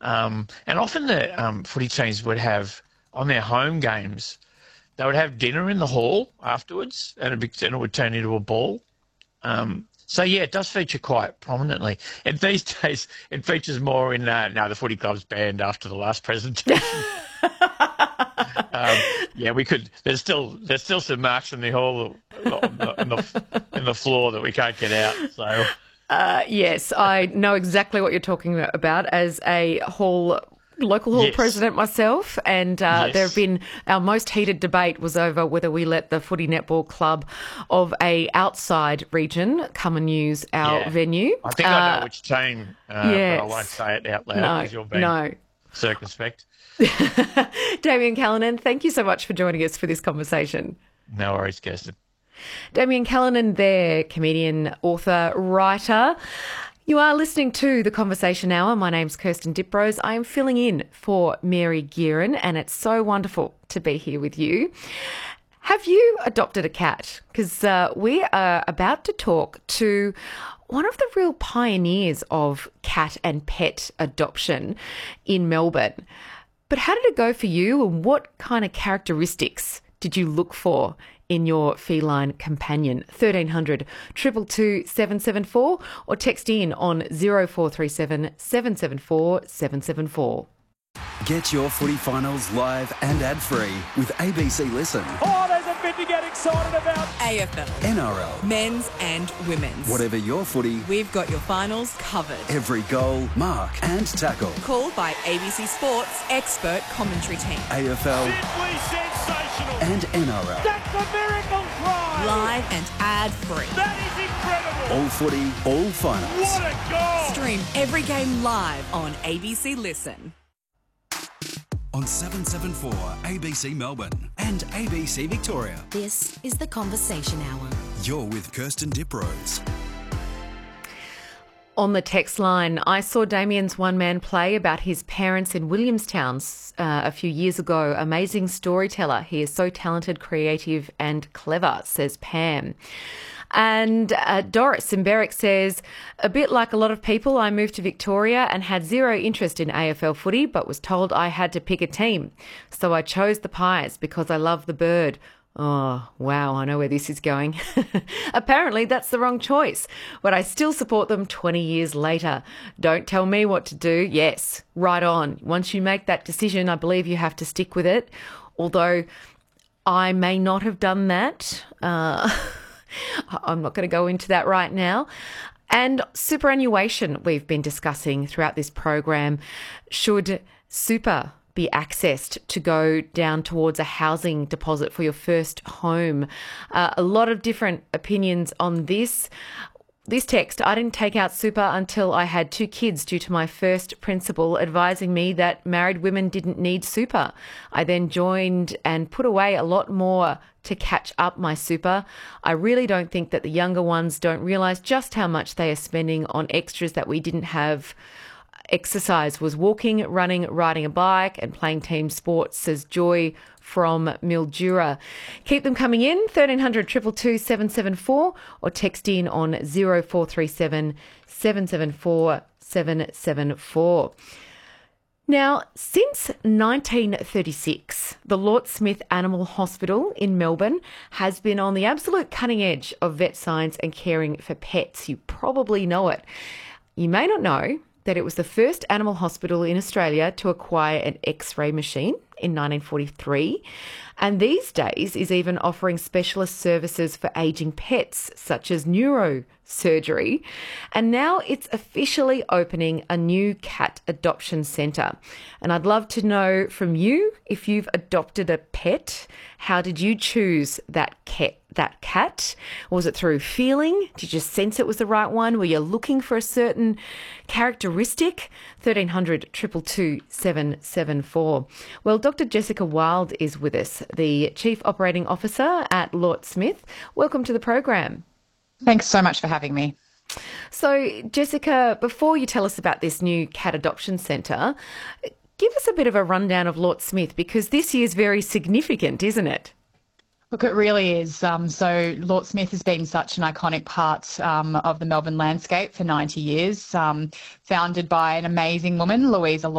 And often the footy teams would have, on their home games, they would have dinner in the hall afterwards, and it would turn into a ball. So, yeah, it does feature quite prominently. And these days, it features more in, the footy club's banned after the last presentation. Yeah, we could. There's still some marks in the hall, in the floor that we can't get out. So, yes, I know exactly what you're talking about as a local hall president myself, and there have been, our most heated debate was over whether we let the Footy Netball Club of a outside region come and use our venue. I think I know which team, but I won't say it out loud because you're being circumspect. Damien Callanan, thank you so much for joining us for this conversation. No worries, Kirsten. Damien Callanan there, comedian, author, writer. You are listening to The Conversation Hour. My name's Kirsten Diprose. I am filling in for Mary Gearan, and it's so wonderful to be here with you. Have you adopted a cat? Because we are about to talk to one of the real pioneers of cat and pet adoption in Melbourne. But how did it go for you, and what kind of characteristics did you look for in your feline companion? 1300 222 774 or text in on 0437 774 774. Get your footy finals live and ad-free with ABC Listen. Oh, there's a bit to get excited about. AFL, NRL, men's and women's. whatever your footy, We've got your finals covered. every goal, mark and tackle. Called by ABC Sports expert commentary team. AFL Simply sensational. and NRL. That's a miracle try. Live and ad-free. That is incredible. All footy, all finals. What a goal. Stream every game live on ABC Listen. On 774 ABC Melbourne and ABC Victoria. This is The Conversation Hour. You're with Kirsten Diprose. On the text line, I saw Damien's one-man play about his parents in Williamstown a few years ago. Amazing storyteller. He is so talented, creative and clever, says Pam. And Doris in Berwick says, a bit like a lot of people, I moved to Victoria and had zero interest in AFL footy, but was told I had to pick a team. So I chose the Pies because I love the bird. Oh, wow, I know where this is going. Apparently that's the wrong choice, but I still support them 20 years later. Don't tell me what to do. Yes, right on. Once you make that decision, I believe you have to stick with it. Although I may not have done that. I'm not going to go into that right now. And superannuation we've been discussing throughout this program. Should super be accessed to go down towards a housing deposit for your first home? A lot of different opinions on this. This text, I didn't take out super until I had 2 kids due to my first principal advising me that married women didn't need super. I then joined and put away a lot more to catch up my super. I really don't think that the younger ones don't realise just how much they are spending on extras that we didn't have. Exercise was walking, running, riding a bike and playing team sports, says Joy from Mildura. Keep them coming in, 1300 222 774 or text in on 0437 774 774. Now, since 1936, the Lort Smith Animal Hospital in Melbourne has been on the absolute cutting edge of vet science and caring for pets. You probably know it. You may not know that it was the first animal hospital in Australia to acquire an X-ray machine in 1943, and these days is even offering specialist services for ageing pets, such as neurosurgery. And now it's officially opening a new cat adoption centre. And I'd love to know from you, if you've adopted a pet, how did you choose that cat? Was it through feeling? Did you sense it was the right one? Were you looking for a certain characteristic? 1300 222 774. Well, Dr. Jessica Wild is with us, the Chief Operating Officer at Lort Smith. Welcome to the program. Thanks so much for having me. So, Jessica, before you tell us about this new cat adoption centre, give us a bit of a rundown of Lort Smith, because this year's very significant, isn't it? Look, it really is. So Lort Smith has been such an iconic part of the Melbourne landscape for 90 years, founded by an amazing woman, Louisa